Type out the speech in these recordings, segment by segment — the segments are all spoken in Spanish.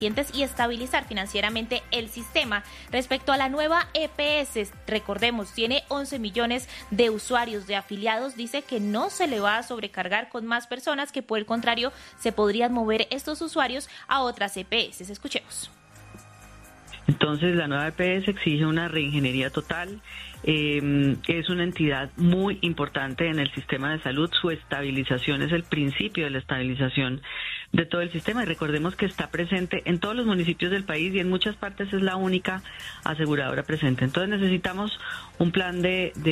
y estabilizar financieramente el sistema. Respecto a la nueva EPS, recordemos, tiene 11 millones de usuarios, de afiliados, dice que no se le va a sobrecargar con más personas, que por el contrario se podrían mover estos usuarios a otras EPS. Escuchemos. Entonces, la nueva EPS exige una reingeniería total. Es una entidad muy importante en el sistema de salud. Su estabilización es el principio de la estabilización de todo el sistema, y recordemos que está presente en todos los municipios del país y en muchas partes es la única aseguradora presente. Entonces necesitamos un plan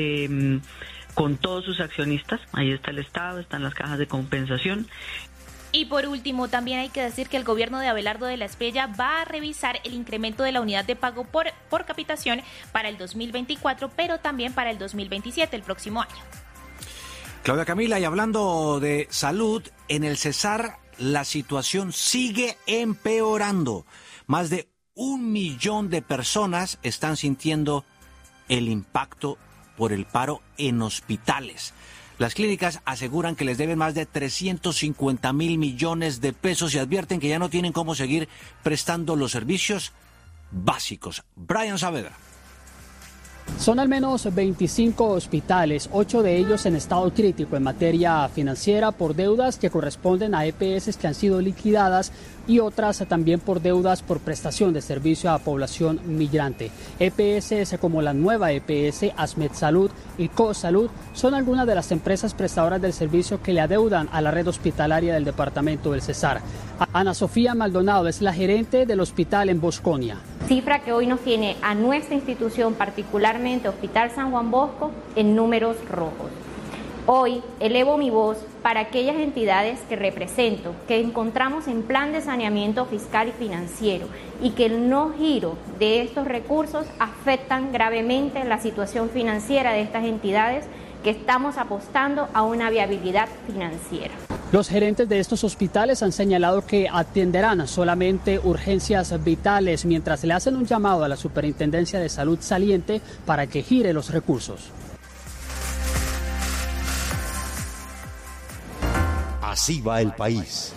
con todos sus accionistas. Ahí está el Estado, están las cajas de compensación. Y por último, también hay que decir que el gobierno de Abelardo de la Espriella va a revisar el incremento de la unidad de pago por capitación para el 2024, pero también para el 2027, el próximo año. Claudia Camila, y hablando de salud, en el Cesar la situación sigue empeorando. Más de 1 millón de personas están sintiendo el impacto por el paro en hospitales. Las clínicas aseguran que les deben más de 350.000 millones de pesos y advierten que ya no tienen cómo seguir prestando los servicios básicos. Brian Saavedra. Son al menos 25 hospitales, 8 de ellos en estado crítico en materia financiera por deudas que corresponden a EPS que han sido liquidadas y otras también por deudas por prestación de servicio a población migrante. EPS como la nueva EPS, Asmed Salud y CoSalud son algunas de las empresas prestadoras del servicio que le adeudan a la red hospitalaria del departamento del Cesar. Ana Sofía Maldonado es la gerente del hospital en Bosconia. Cifra que hoy nos tiene a nuestra institución, particularmente Hospital San Juan Bosco, en números rojos. Hoy elevo mi voz para aquellas entidades que represento, que encontramos en plan de saneamiento fiscal y financiero y que el no giro de estos recursos afectan gravemente la situación financiera de estas entidades, que estamos apostando a una viabilidad financiera. Los gerentes de estos hospitales han señalado que atenderán solamente urgencias vitales, mientras le hacen un llamado a la Superintendencia de Salud saliente para que gire los recursos. Así va el país.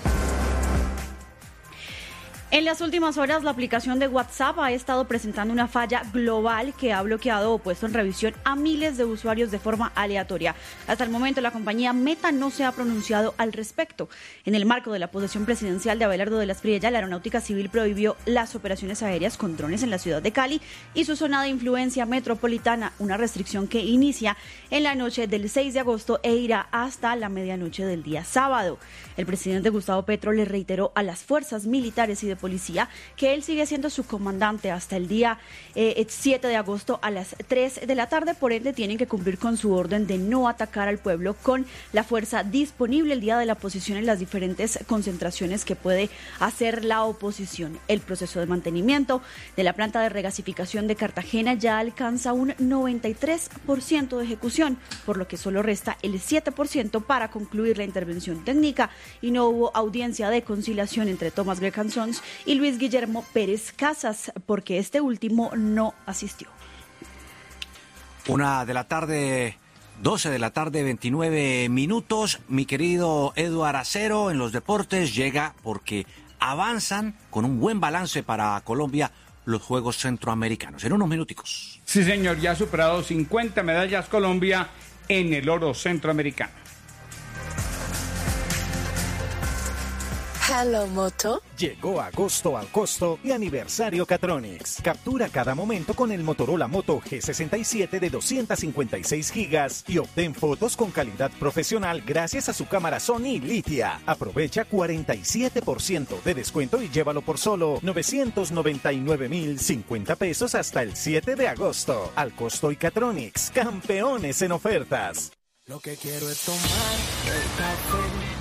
En las últimas horas, la aplicación de WhatsApp ha estado presentando una falla global que ha bloqueado o puesto en revisión a miles de usuarios de forma aleatoria. Hasta el momento, la compañía Meta no se ha pronunciado al respecto. En el marco de la posesión presidencial de Abelardo de la Espriella, la Aeronáutica Civil prohibió las operaciones aéreas con drones en la ciudad de Cali y su zona de influencia metropolitana, una restricción que inicia en la noche del 6 de agosto e irá hasta la medianoche del día sábado. El presidente Gustavo Petro le reiteró a las fuerzas militares y de policía que él sigue siendo su comandante hasta el día 7 de agosto a las 3 de la tarde, por ende tienen que cumplir con su orden de no atacar al pueblo con la fuerza disponible el día de la oposición en las diferentes concentraciones que puede hacer la oposición. El proceso de mantenimiento de la planta de regasificación de Cartagena ya alcanza un 93% de ejecución, por lo que solo resta el 7% para concluir la intervención técnica, y no hubo audiencia de conciliación entre Thomas Greg Sons y Luis Guillermo Pérez Casas, porque este último no asistió. 1 de la tarde, 12 de la tarde, 29 minutos. Mi querido Eduardo Acero en los deportes llega porque avanzan con un buen balance para Colombia los Juegos Centroamericanos. En unos minuticos. Sí, señor, ya ha superado 50 medallas Colombia en el oro centroamericano. Hello, Moto. Llegó agosto al costo y aniversario Catronics. Captura cada momento con el Motorola Moto G67 de 256 gigas y obtén fotos con calidad profesional gracias a su cámara Sony Litia. Aprovecha 47% de descuento y llévalo por solo 999.050 pesos hasta el 7 de agosto. Al costo y Catronics, campeones en ofertas. Lo que quiero es tomar el café